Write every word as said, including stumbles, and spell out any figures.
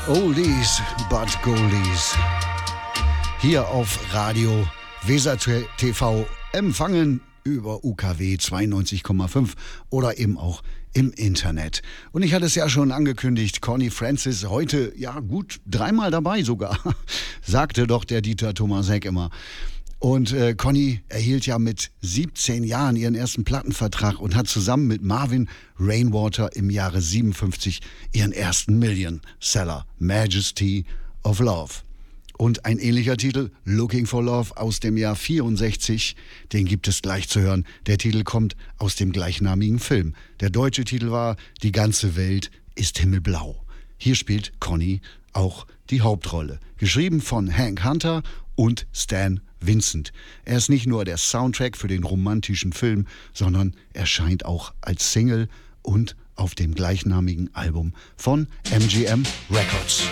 Oldies but Goldies. Hier auf Radio Weser T V empfangen über U K W zweiundneunzig Komma fünf oder eben auch im Internet. Und ich hatte es ja schon angekündigt, Connie Francis heute, ja gut, dreimal dabei sogar, sagte doch der Dieter Thomasek immer. Und äh, Connie erhielt ja mit siebzehn Jahren ihren ersten Plattenvertrag und hat zusammen mit Marvin Rainwater im Jahre siebenundfünfzig ihren ersten Million-Seller, Majesty of Love. Und ein ähnlicher Titel, Looking for Love, aus dem Jahr vierundsechzig, den gibt es gleich zu hören. Der Titel kommt aus dem gleichnamigen Film. Der deutsche Titel war Die ganze Welt ist himmelblau. Hier spielt Connie auch die Hauptrolle. Geschrieben von Hank Hunter und Stan Vincent. Er ist nicht nur der Soundtrack für den romantischen Film, sondern erscheint auch als Single und auf dem gleichnamigen Album von M G M Records.